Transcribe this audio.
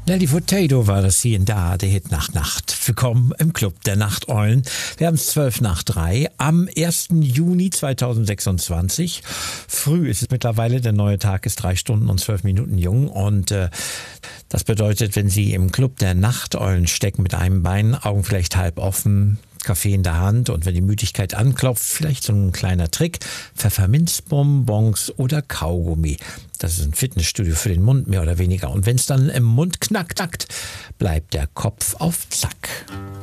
Nelly Furtado war das hier da, der Hit nach Nacht. Willkommen im Club der Nachteulen. Wir haben es 2:12 am 1. Juni 2026. Früh ist es mittlerweile, der neue Tag ist 3 Stunden und 12 Minuten jung und das bedeutet, wenn Sie im Club der Nachteulen stecken mit einem Bein, Augen vielleicht halb offen, Kaffee in der Hand und wenn die Müdigkeit anklopft, vielleicht so ein kleiner Trick, Pfefferminzbonbons oder Kaugummi. Das ist ein Fitnessstudio für den Mund, mehr oder weniger. Und wenn es dann im Mund knackt, bleibt der Kopf auf Zack.